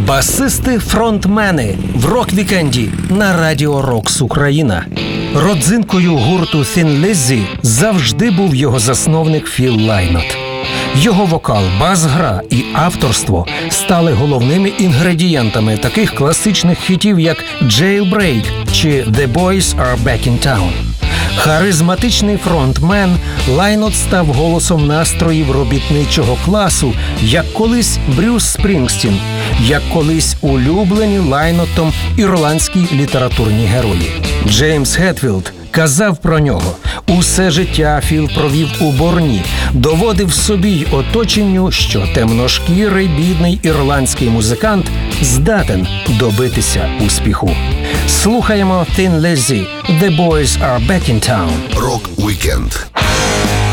Басисти-фронтмени в рок-вікенді на Радіо Рокс Україна. Родзинкою гурту Thin Lizzy завжди був його засновник Філ Лайнот. Його вокал, бас-гра і авторство стали головними інгредієнтами таких класичних хітів, як «Jailbreak» чи «The Boys Are Back in Town». Харизматичний фронтмен, Лайнот став голосом настроїв робітничого класу, як колись Брюс Спрінгстін, як колись улюблені Лайнотом ірландські літературні герої. Джеймс Хетфілд казав про нього: «Усе життя Філ провів у Борні, доводив собі й оточенню, що темношкірий бідний ірландський музикант здатен добитися успіху». Слухаємо Thin Lizzy, «The Boys Are Back in Town». Рок-вікенд.